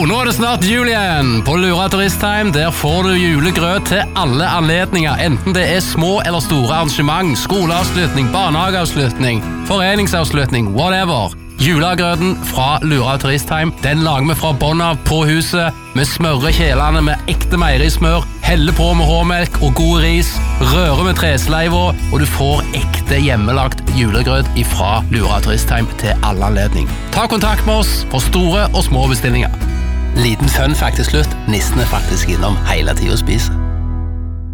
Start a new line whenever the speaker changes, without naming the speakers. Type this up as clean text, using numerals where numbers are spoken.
Nå det snart jul igjen. På Lura Turisttime der får du julegrøt til alle anledninger, enten det små eller store arrangement, skoleavslutning, barnehageavslutning, foreningsavslutning, whatever. Julegrøten fra Lura Turisttime, den lager vi fra bånn av på huset. Vi smører kjelene med ekte meierismør, heller på med håmelk og god ris, rører med tresleiva, og du får ekte hjemmelagt julegrøt fra Lura Turisttime til alle anledning. Ta kontakt med oss for store og små bestillinger. Liten fun fact til slutt, nissen faktisk innom hele tiden og spiser.